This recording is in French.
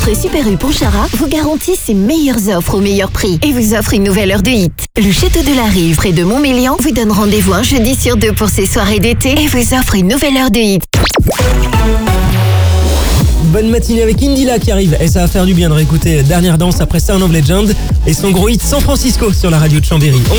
Votre Super U Ponchara vous garantit ses meilleures offres au meilleur prix et vous offre une nouvelle heure de hit. Le Château de la Rive, près de Montmélian, vous donne rendez-vous un jeudi sur 2 pour ses soirées d'été et vous offre une nouvelle heure de hit. Bonne matinée avec Indila qui arrive et ça va faire du bien de réécouter Dernière Danse après Sound of Legend et son gros hit San Francisco sur la radio de Chambéry.